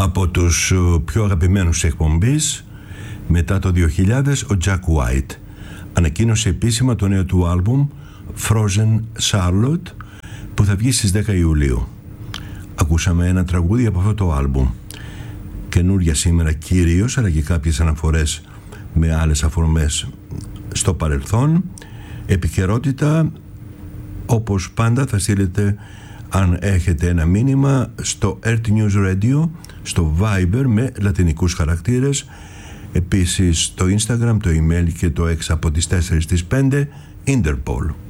Από τους πιο αγαπημένους εκπομπής, μετά το 2000, ο Jack White ανακοίνωσε επίσημα το νέο του άλμπουμ Frozen Charlotte, που θα βγει στις 10 Ιουλίου. Ακούσαμε ένα τραγούδι από αυτό το άλμπουμ, καινούρια σήμερα κυρίως, αλλά και κάποιες αναφορές με άλλες αφορμές στο παρελθόν. Επικαιρότητα, όπως πάντα θα στείλετε αν έχετε ένα μήνυμα στο RT News Radio, στο Viber με λατινικούς χαρακτήρες, επίσης στο Instagram, το email και το 6 από τις 4 στις 5 Interpol.